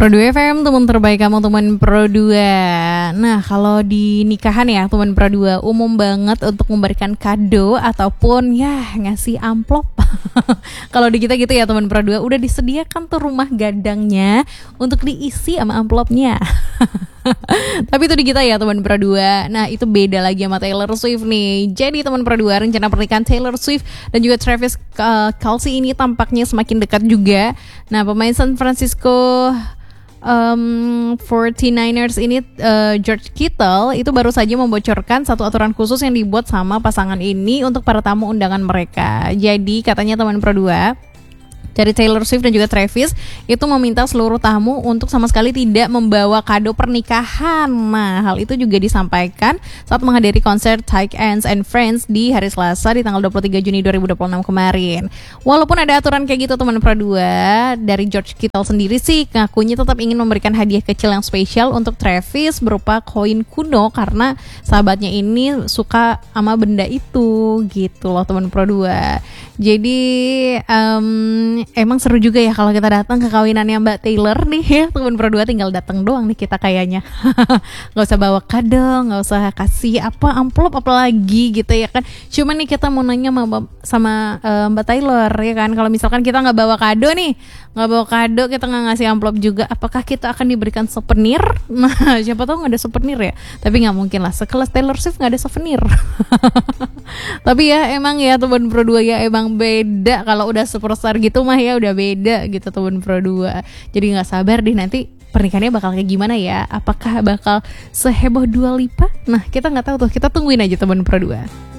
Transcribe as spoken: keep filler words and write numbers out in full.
Pro dua F M, teman terbaik kamu, teman Pro dua. Nah, kalau di nikahan ya, teman Pro dua umum banget untuk memberikan kado ataupun ya ngasih amplop. Kalau di kita gitu ya, teman Pro dua, udah disediakan tuh rumah gadangnya untuk diisi sama amplopnya. Tapi itu di kita ya, teman Pro dua. Nah, itu beda lagi sama Taylor Swift nih. Jadi teman Pro dua, rencana pernikahan Taylor Swift dan juga Travis uh, Kelce ini tampaknya semakin dekat juga. Nah, pemain San Francisco Um, forty-niners ini uh, George Kittle itu baru saja membocorkan satu aturan khusus yang dibuat sama pasangan ini untuk para tamu undangan mereka. Jadi katanya teman Pro dua dari Taylor Swift dan juga Travis itu meminta seluruh tamu untuk sama sekali tidak membawa kado pernikahan. Nah, hal itu juga disampaikan saat menghadiri konser Take Ends and Friends di hari Selasa di tanggal dua puluh tiga Juni dua ribu dua puluh enam kemarin. Walaupun ada aturan kayak gitu teman Pro dua, dari George Kittle sendiri sih ngakunya tetap ingin memberikan hadiah kecil yang spesial untuk Travis berupa koin kuno karena sahabatnya ini suka sama benda itu gitu loh teman Pro dua. Jadi um, emang seru juga ya kalau kita datang ke kawinannya Mbak Taylor nih ya, teman Pro dua, tinggal datang doang nih kita kayaknya. Nggak usah bawa kado, nggak usah kasih apa amplop apalagi gitu ya kan. Cuman nih kita mau nanya sama, sama uh, Mbak Taylor ya kan, kalau misalkan kita nggak bawa kado nih, nggak bawa kado, kita nggak ngasih amplop juga, apakah kita akan diberikan souvenir? Nah, siapa tahu nggak ada souvenir ya. Tapi nggak mungkin lah, sekelas Taylor Swift nggak ada souvenir. Tapi ya emang ya teman Pro dua ya, emang beda kalau udah superstar gitu mah ya, udah beda gitu teman Pro dua. Jadi nggak sabar deh nanti pernikahannya bakal kayak gimana ya. Apakah bakal seheboh Dua Lipa? Nah, kita nggak tahu tuh, kita tungguin aja teman Pro dua.